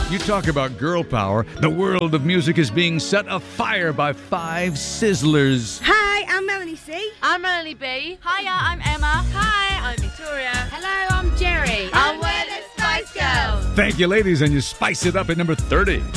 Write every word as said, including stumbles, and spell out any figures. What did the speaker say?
You talk about girl power. The world of music is being set afire by five sizzlers. Hi, I'm Melanie C. I'm Melanie B. Hiya, I'm Emma. Hi, I'm Victoria. Hello, I'm Jerry. And we're the Spice Girls. Thank you, ladies, and you spice it up at number thirty.